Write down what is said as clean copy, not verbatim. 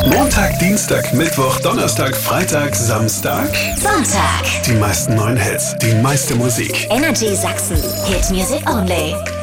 Montag, Dienstag, Mittwoch, Donnerstag, Freitag, Samstag. Sonntag. Die meisten neuen Hits, die meiste Musik. Energy Sachsen. Hit Music Only.